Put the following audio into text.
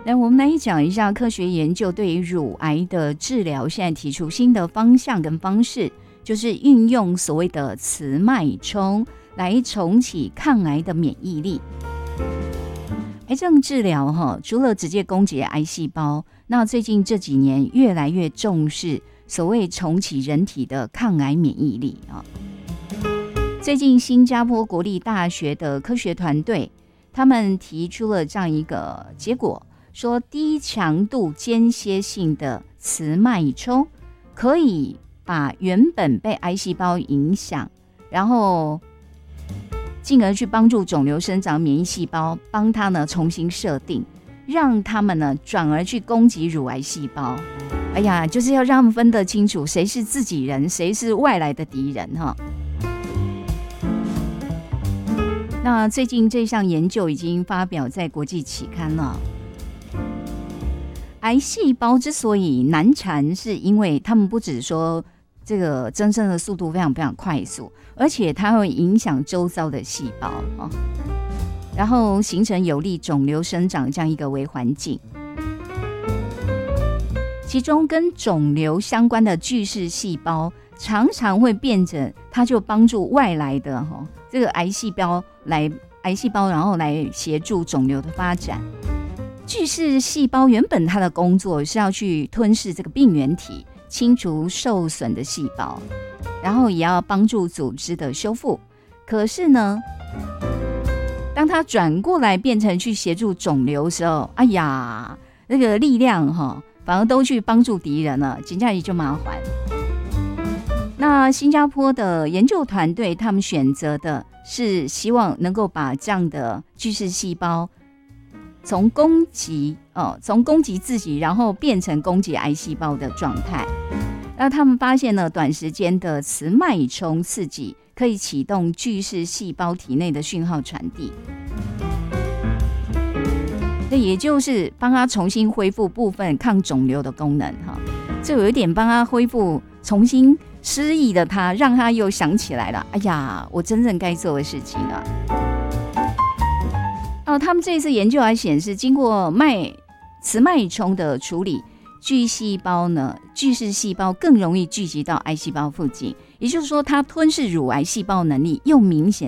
那我们来讲一下科学研究对于乳癌的治疗，现在提出新的方向跟方式，就是运用所谓的雌脉冲来重启抗癌的免疫力。癌症治疗除了直接攻击癌细胞，那最近这几年越来越重视所谓重启人体的抗癌免疫力啊。最近新加坡国立大学的科学团队，他们提出了这样一个结果，说低强度间歇性的雌脉冲可以把原本被癌细胞影响，然后进而去帮助肿瘤生长免疫细胞，帮它呢重新设定，让他们呢转而去攻击乳癌细胞。哎呀，就是要让他们分得清楚谁是自己人，谁是外来的敌人哈。那最近这项研究已经发表在国际期刊了。癌细胞之所以难缠，是因为他们不只说这个增生的速度非常非常快速，而且它会影响周遭的细胞，然后形成有利肿瘤生长这样一个微环境。其中跟肿瘤相关的巨噬细胞常常会变成，它就帮助外来的这个癌细胞，然后来协助肿瘤的发展。巨噬细胞原本它的工作是要去吞噬这个病原体，清除受损的细胞，然后也要帮助组织的修复。可是呢，当它转过来变成去协助肿瘤的时候，哎呀，那个力量反而都去帮助敌人了，真的就麻烦。那新加坡的研究团队，他们选择的是希望能够把这样的巨噬细胞从攻击自己，然后变成攻击癌细胞的状态。那他们发现呢，短时间的雌脉冲刺激可以启动巨噬细胞体内的讯号传递，这也就是帮他重新恢复部分抗肿瘤的功能这有一点帮他恢复，重新失忆的他，让他又想起来了，哎呀，我真正该做的事情了。他们这次研究还显示，经过雌脉冲的处理，巨噬细胞更容易聚集到癌细胞附近，也就是说，它吞噬乳癌细胞能力又明显